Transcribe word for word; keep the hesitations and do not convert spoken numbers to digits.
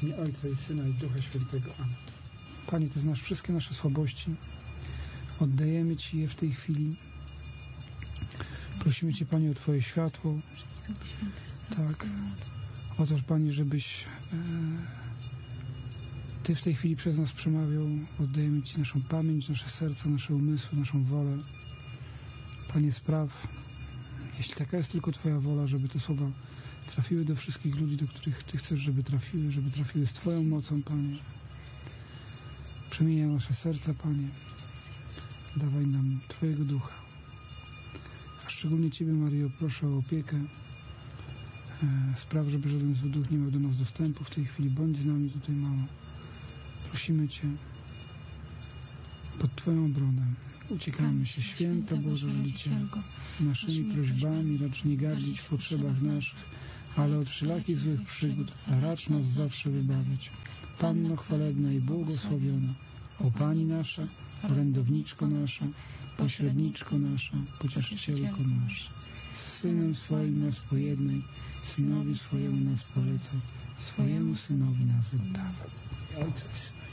imię Ojca i Syna i Ducha Świętego. Amen. Panie, Ty znasz wszystkie nasze słabości. Oddajemy Ci je w tej chwili. Prosimy Cię, Panie, o Twoje światło. Tak. O to, Panie, żebyś e, Ty w tej chwili przez nas przemawiał. Oddajemy Ci naszą pamięć, nasze serca, nasze umysły, naszą wolę. Panie, spraw, jeśli taka jest tylko Twoja wola, żeby te słowa trafiły do wszystkich ludzi, do których Ty chcesz, żeby trafiły, żeby trafiły z Twoją mocą, Panie. Przemieniaj nasze serca, Panie. Dawaj nam Twojego Ducha. A szczególnie Ciebie, Maryjo, proszę o opiekę. E, spraw, żeby żaden zły duch nie miał do nas dostępu w tej chwili. Bądź z nami tutaj, mamo. Prosimy Cię pod Twoją obronę. Uciekajmy się, święta Boże Rodzicielko. Naszymi prośbami racz nie gardzić w potrzebach naszych, ale od wszelakich złych przygód racz nas zawsze wybawić. Panno chwalebna i błogosławiona, o Pani nasza, orędowniczko nasza, pośredniczko nasza, pocieszycielko nasza. Z Synem swoim nas pojednaj, Synowi swojemu nas polecaj, swojemu Synowi nas oddawaj. Ojca i Syna.